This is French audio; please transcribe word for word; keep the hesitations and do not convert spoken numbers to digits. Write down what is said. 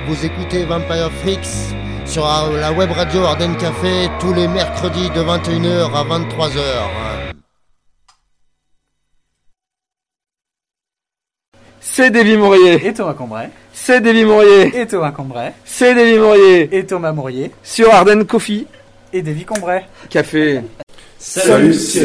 Vous écoutez Vampire Freaks sur la web radio Ardennes Café tous les mercredis de vingt et une heures à vingt-trois heures. C'est Davy Mourier et Thomas Combray. C'est Davy Mourier et Thomas Combray. C'est Davy Mourier et Thomas Mourier sur Ardennes Coffee et Davy Combray Café. Salut.